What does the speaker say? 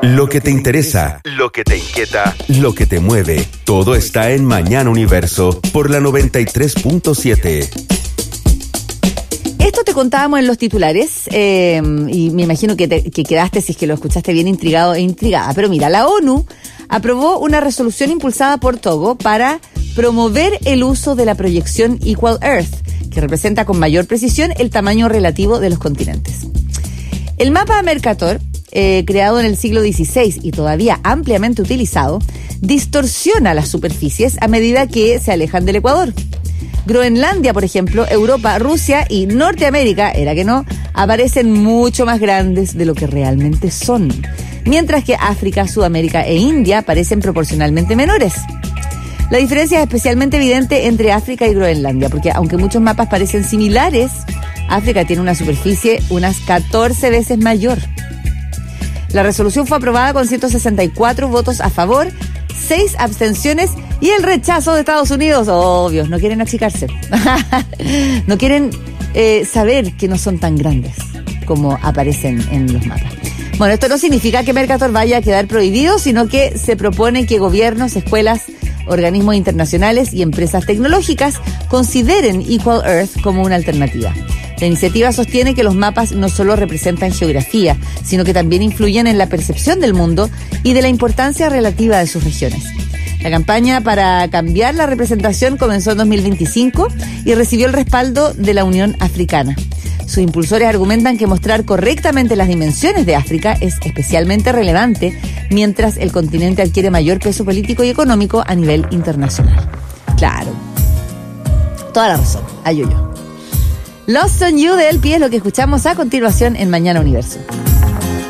Lo que te interesa, lo que te inquieta, lo que te mueve, todo está en Mañana Universo por la 93.7. Esto te contábamos en los titulares y me imagino que quedaste, si es que lo escuchaste bien, intrigado e intrigada. Pero mira, la ONU aprobó una resolución impulsada por Togo para promover el uso de la proyección Equal Earth, que representa con mayor precisión el tamaño relativo de los continentes. El mapa Mercator, creado en el siglo XVI y todavía ampliamente utilizado, distorsiona las superficies a medida que se alejan del Ecuador. Groenlandia, por ejemplo, Europa, Rusia y Norteamérica, era que no, aparecen mucho más grandes de lo que realmente son, mientras que África, Sudamérica e India parecen proporcionalmente menores. La diferencia es especialmente evidente entre África y Groenlandia, porque aunque muchos mapas parecen similares, África tiene una superficie unas 14 veces mayor. La resolución fue aprobada con 164 votos a favor, 6 abstenciones y el rechazo de Estados Unidos. Obvio, no quieren achicarse. No quieren saber que no son tan grandes como aparecen en los mapas. Bueno, esto no significa que Mercator vaya a quedar prohibido, sino que se propone que gobiernos, escuelas, organismos internacionales y empresas tecnológicas consideren Equal Earth como una alternativa. La iniciativa sostiene que los mapas no solo representan geografía, sino que también influyen en la percepción del mundo y de la importancia relativa de sus regiones. La campaña para cambiar la representación comenzó en 2025 y recibió el respaldo de la Unión Africana. Sus impulsores argumentan que mostrar correctamente las dimensiones de África es especialmente relevante mientras el continente adquiere mayor peso político y económico a nivel internacional. Claro. Toda la razón. Ayuyo. Lost on You de El Pie es lo que escuchamos a continuación en Mañana Universo.